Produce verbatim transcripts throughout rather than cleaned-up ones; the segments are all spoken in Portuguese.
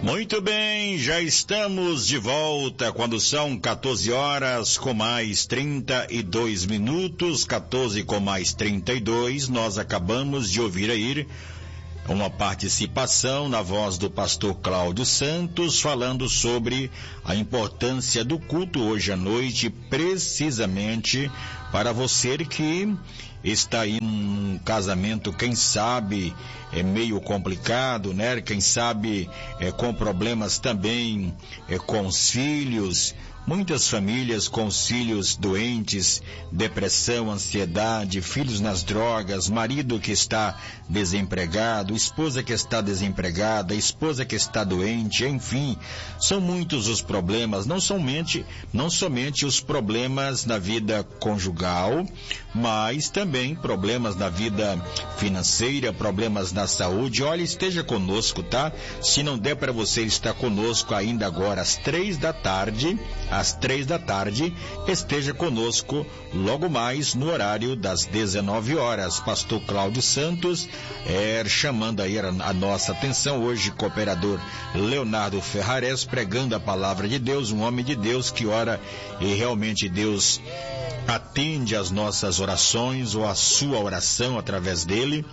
Muito bem, já estamos de volta quando são quatorze horas com mais trinta e dois minutos, quatorze com mais trinta e dois, nós acabamos de ouvir aí uma participação na voz do pastor Cláudio Santos falando sobre a importância do culto hoje à noite, precisamente para você que está aí num casamento, quem sabe, é meio complicado, né? Quem sabe é, com problemas também é, com os filhos. Muitas famílias com os filhos doentes, depressão, ansiedade, filhos nas drogas, marido que está desempregado, esposa que está desempregada, esposa que está doente, enfim, são muitos os problemas, não somente, não somente os problemas na vida conjugal, mas também problemas na vida financeira, problemas na saúde. Olha, esteja conosco, tá? Se não der para você estar conosco ainda agora às três da tarde, às três da tarde, esteja conosco logo mais no horário das dezenove horas. Pastor Cláudio Santos é, chamando aí a, a nossa atenção hoje, cooperador Leonardo Ferrares, pregando a palavra de Deus, um homem de Deus que ora e realmente Deus atende às nossas orações ou a sua oração através dele.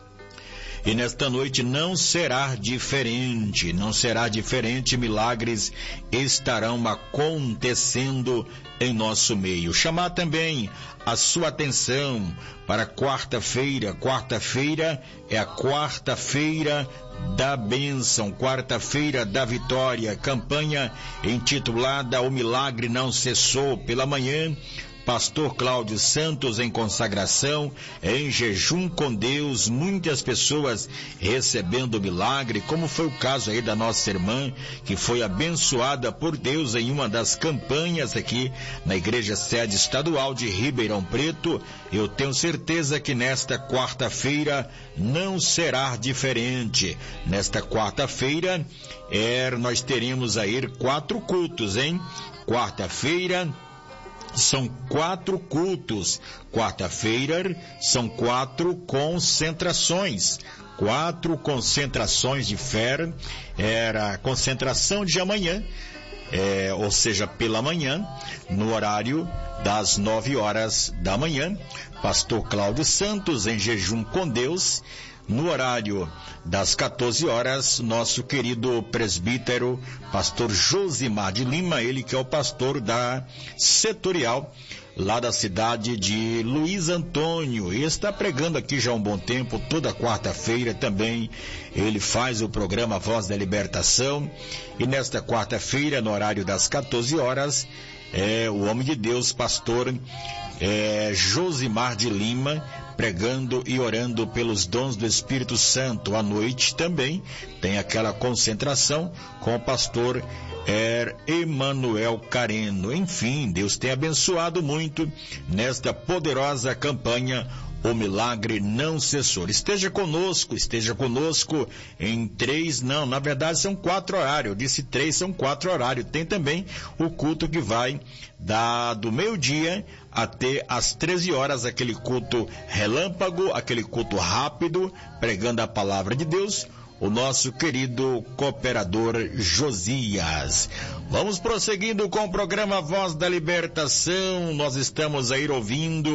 E nesta noite não será diferente, não será diferente, milagres estarão acontecendo em nosso meio. Chamar também a sua atenção para quarta-feira. Quarta-feira é a quarta-feira da bênção, quarta-feira da vitória, campanha intitulada O Milagre Não Cessou. Pela manhã, Pastor Cláudio Santos em consagração, em jejum com Deus, muitas pessoas recebendo o milagre, como foi o caso aí da nossa irmã, que foi abençoada por Deus em uma das campanhas aqui na Igreja Sede Estadual de Ribeirão Preto. Eu tenho certeza que nesta quarta-feira não será diferente. Nesta quarta-feira, é, nós teremos aí quatro cultos, hein? Quarta-feira, são quatro cultos. Quarta-feira são quatro concentrações. Quatro concentrações de fé. Era a concentração de amanhã, é, ou seja, pela manhã, no horário das nove horas da manhã. Pastor Cláudio Santos em jejum com Deus. No horário das quatorze horas, nosso querido presbítero, pastor Josimar de Lima, ele que é o pastor da setorial, lá da cidade de Luiz Antônio, e está pregando aqui já há um bom tempo, toda quarta-feira também, ele faz o programa Voz da Libertação, e nesta quarta-feira, no horário das quatorze horas, é o homem de Deus, pastor é, Josimar de Lima, pregando e orando pelos dons do Espírito Santo. À noite também tem aquela concentração com o pastor er, Emanuel Careno. Enfim, Deus tem abençoado muito nesta poderosa campanha O Milagre Não Cessou. Esteja conosco, esteja conosco em três, não, na verdade são quatro horários, eu disse três, são quatro horários. Tem também o culto que vai da, do meio-dia até às treze horas, aquele culto relâmpago, aquele culto rápido, pregando a palavra de Deus, o nosso querido cooperador Josias. Vamos prosseguindo com o programa Voz da Libertação. Nós estamos aí ouvindo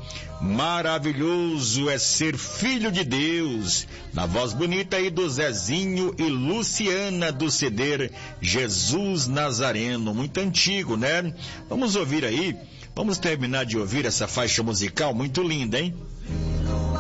Maravilhoso é Ser Filho de Deus, na voz bonita aí do Zezinho e Luciana, do C D Jesus Nazareno, muito antigo, né? Vamos ouvir aí, vamos terminar de ouvir essa faixa musical muito linda, hein?